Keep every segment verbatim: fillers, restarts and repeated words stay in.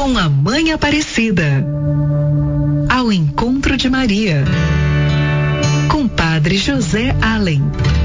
com a Mãe Aparecida. Ao encontro de Maria, com Padre José Allen.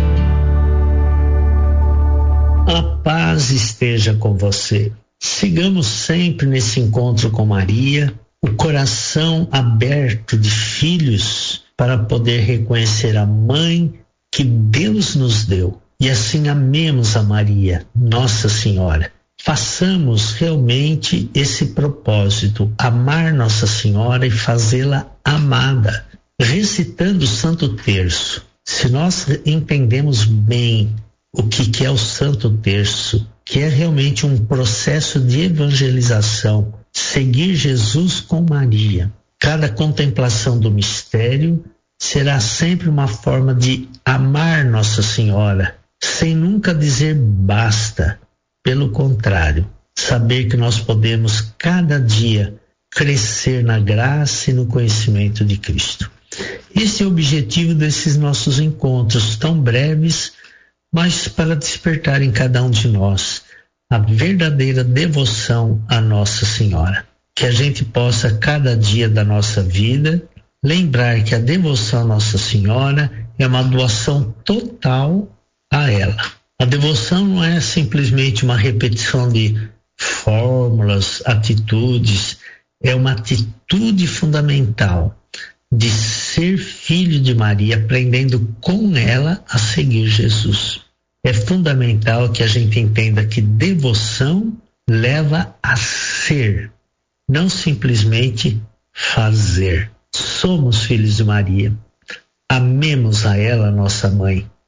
A paz esteja com você. Sigamos sempre nesse encontro com Maria, o coração aberto de filhos para poder reconhecer a mãe que Deus nos deu. E assim amemos a Maria, Nossa Senhora. Façamos realmente esse propósito, amar Nossa Senhora e fazê-la amada, recitando o Santo Terço. Se nós entendemos bem o que, que é o Santo Terço, que é realmente um processo de evangelização, seguir Jesus com Maria. Cada contemplação do mistério será sempre uma forma de amar Nossa Senhora, sem nunca dizer basta. Pelo contrário, saber que nós podemos cada dia crescer na graça e no conhecimento de Cristo. Esse é o objetivo desses nossos encontros tão breves, mas para despertar em cada um de nós a verdadeira devoção à Nossa Senhora. Que a gente possa, cada dia da nossa vida, lembrar que a devoção à Nossa Senhora é uma doação total a ela. A devoção não é simplesmente uma repetição de fórmulas, atitudes, é uma atitude fundamental de ser filho de Maria, aprendendo com ela a seguir Jesus. É fundamental que a gente entenda que devoção leva a ser, não simplesmente fazer. Somos filhos de Maria. Amemos a ela, nossa mãe.